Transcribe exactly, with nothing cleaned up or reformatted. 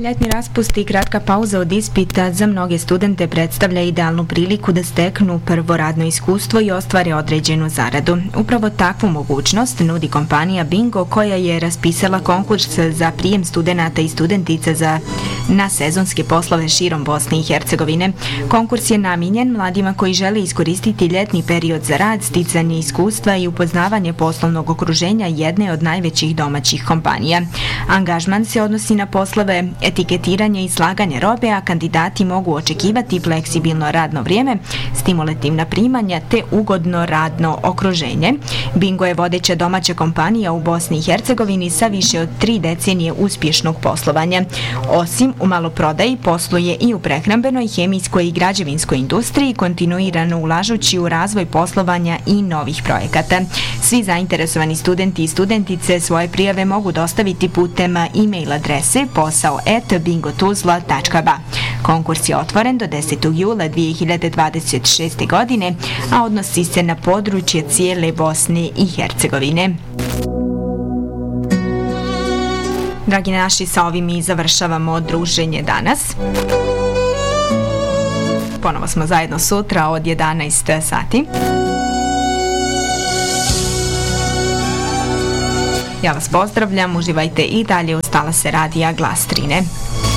Ljetni raspust i kratka pauza od ispita za mnoge studente predstavlja idealnu priliku da steknu prvo radno iskustvo i ostvare određenu zaradu. Upravo takvu mogućnost nudi kompanija Bingo, koja je raspisala konkurs za prijem studenata i studentica za na sezonske poslove širom Bosne i Hercegovine. Konkurs je namijenjen mladima koji žele iskoristiti ljetni period za rad, sticanje iskustva i upoznavanje poslovnog okruženja jedne od najvećih domaćih kompanija. Angažman se odnosi na poslove etiketiranje i slaganje robe, a kandidati mogu očekivati fleksibilno radno vrijeme, stimulativna primanja te ugodno radno okruženje. Bingo je vodeća domaća kompanija u Bosni i Hercegovini sa više od tri decenije uspješnog poslovanja. Osim u maloprodaji, posluje i u prehrambenoj, hemijskoj i građevinskoj industriji, kontinuirano ulažući u razvoj poslovanja i novih projekata. Svi zainteresovani studenti i studentice svoje prijave mogu dostaviti putem e-mail adrese posao et bingotuzla tačka ba. Konkurs je otvoren do desetog jula dvije hiljade dvadeset šeste. godine, a odnosi se na područje cijele Bosne i Hercegovine. Dragi naši, sa ovim i završavamo druženje danas. Ponovo smo zajedno sutra od jedanaest sati. Ja vas pozdravljam, uživajte i dalje uz talase radija Glas Trine.